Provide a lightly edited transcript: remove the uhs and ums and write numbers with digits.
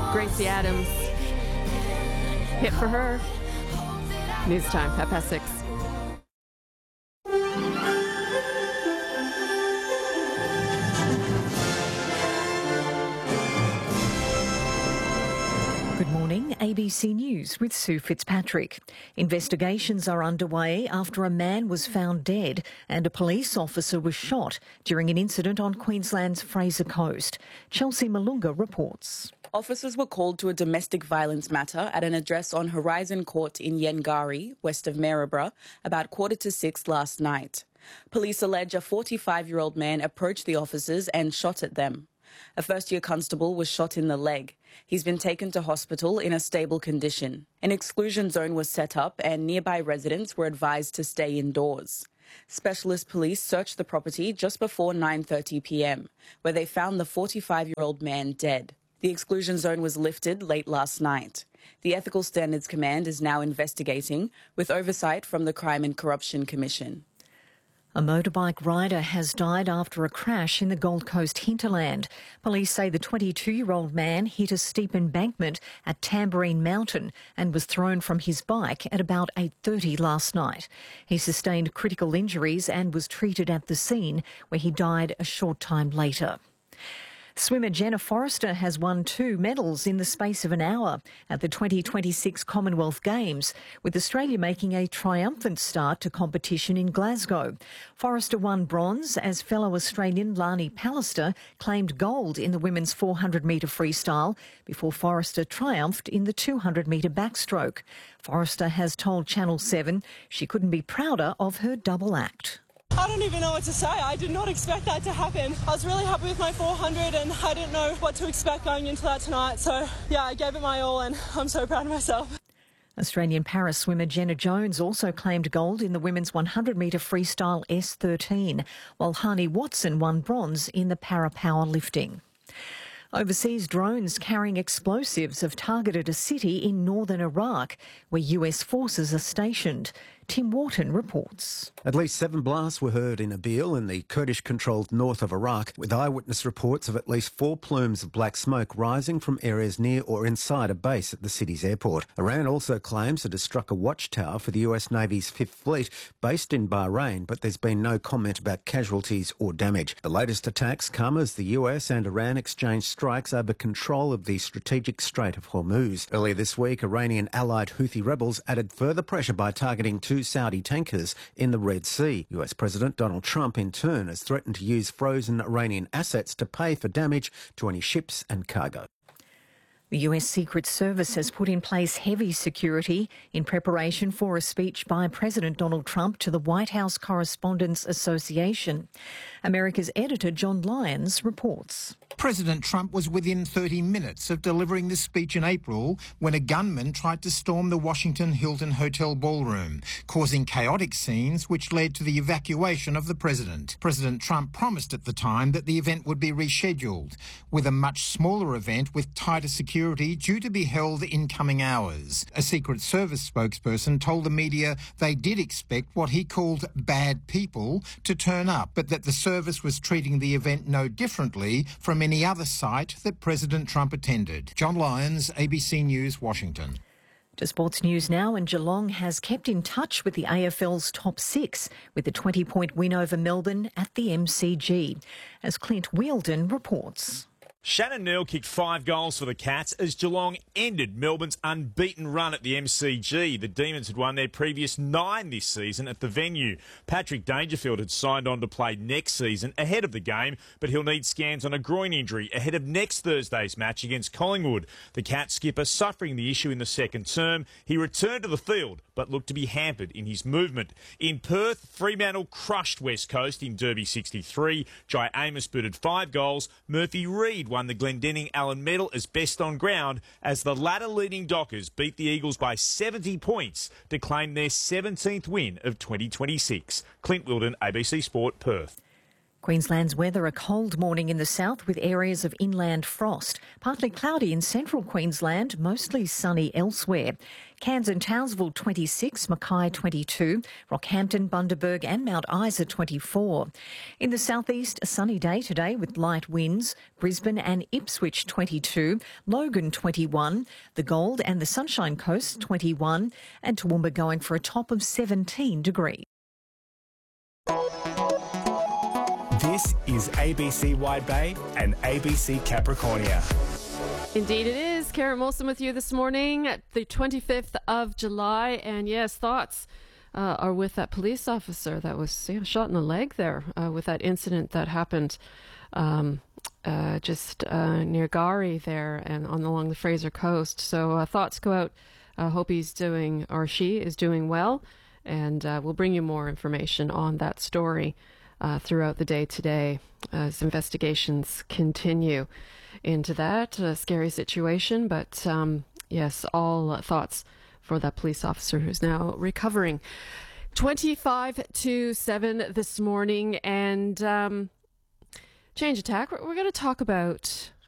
Gracie Adams. Hit for her. News time, 6:30. Good morning, ABC News with Sue Fitzpatrick. Investigations are underway after a man was found dead and a police officer was shot during an incident on Queensland's Fraser Coast. Chelsea Malunga reports. Officers were called to a domestic violence matter at an address on Horizon Court in Yengari, west of Maryborough, about 5:45 last night. Police allege a 45-year-old man approached the officers and shot at them. A first-year constable was shot in the leg. He's been taken to hospital in a stable condition. An exclusion zone was set up and nearby residents were advised to stay indoors. Specialist police searched the property just before 9:30 p.m, where they found the 45-year-old man dead. The exclusion zone was lifted late last night. The Ethical Standards Command is now investigating, with oversight from the Crime and Corruption Commission. A motorbike rider has died after a crash in the Gold Coast hinterland. Police say the 22-year-old man hit a steep embankment at Tambourine Mountain and was thrown from his bike at about 8:30 last night. He sustained critical injuries and was treated at the scene, where he died a short time later. Swimmer Jenna Forrester has won 2 medals in the space of an hour at the 2026 Commonwealth Games, with Australia making a triumphant start to competition in Glasgow. Forrester won bronze as fellow Australian Lani Pallister claimed gold in the women's 400-metre freestyle before Forrester triumphed in the 200-metre backstroke. Forrester has told Channel 7 she couldn't be prouder of her double act. I don't even know what to say. I did not expect that to happen. I was really happy with my 400 and I didn't know what to expect going into that tonight. So, yeah, I gave it my all and I'm so proud of myself. Australian para swimmer Jenna Jones also claimed gold in the women's 100-metre freestyle S13, while Hani Watson won bronze in the para powerlifting. Overseas drones carrying explosives have targeted a city in northern Iraq, where US forces are stationed. Tim Wharton reports. At least 7 blasts were heard in Erbil in the Kurdish-controlled north of Iraq, with eyewitness reports of at least 4 plumes of black smoke rising from areas near or inside a base at the city's airport. Iran also claims it has struck a watchtower for the US Navy's 5th Fleet, based in Bahrain, but there's been no comment about casualties or damage. The latest attacks come as the US and Iran exchanged strikes over control of the strategic Strait of Hormuz. Earlier this week, Iranian allied Houthi rebels added further pressure by targeting 2 Saudi tankers in the Red Sea. US President Donald Trump, in turn, has threatened to use frozen Iranian assets to pay for damage to any ships and cargo. The US Secret Service has put in place heavy security in preparation for a speech by President Donald Trump to the White House Correspondents Association. America's editor John Lyons reports. President Trump was within 30 minutes of delivering this speech in April when a gunman tried to storm the Washington Hilton Hotel ballroom, causing chaotic scenes which led to the evacuation of the president. President Trump promised at the time that the event would be rescheduled, with a much smaller event with tighter security due to be held in coming hours. A Secret Service spokesperson told the media they did expect what he called bad people to turn up, but that the service was treating the event no differently from any other site that President Trump attended. John Lyons, ABC News, Washington. To sports news now, and Geelong has kept in touch with the AFL's top 6 with a 20-point win over Melbourne at the MCG, as Clint Wheeldon reports. Shannon Neal kicked 5 goals for the Cats as Geelong ended Melbourne's unbeaten run at the MCG. The Demons had won their previous 9 this season at the venue. Patrick Dangerfield had signed on to play next season ahead of the game, but he'll need scans on a groin injury ahead of next Thursday's match against Collingwood. The Cats skipper suffering the issue in the second term. He returned to the field, but looked to be hampered in his movement. In Perth, Fremantle crushed West Coast in Derby 63. Jai Amos booted 5 goals. Murphy Reid won the Glendenning Allen Medal as best on ground as the ladder-leading Dockers beat the Eagles by 70 points to claim their 17th win of 2026. Clint Wheeldon, ABC Sport, Perth. Queensland's weather, a cold morning in the south with areas of inland frost. Partly cloudy in central Queensland, mostly sunny elsewhere. Cairns and Townsville 26, Mackay 22, Rockhampton, Bundaberg and Mount Isa 24. In the southeast, a sunny day today with light winds. Brisbane and Ipswich 22, Logan 21, the Gold and the Sunshine Coast 21 and Toowoomba going for a top of 17 degrees. This is ABC Wide Bay and ABC Capricornia. Indeed it is. Karen Molson with you this morning, the 25th of July. And yes, thoughts are with that police officer that was shot in the leg there with that incident that happened just near Gari there and along the Fraser Coast. So thoughts go out. Hope he's doing, or she is doing well. And we'll bring you more information on that story throughout the day today as investigations continue into that scary situation. But yes, all thoughts for that police officer who's now recovering. 25 to 7 this morning, and change of tack. We're going to talk about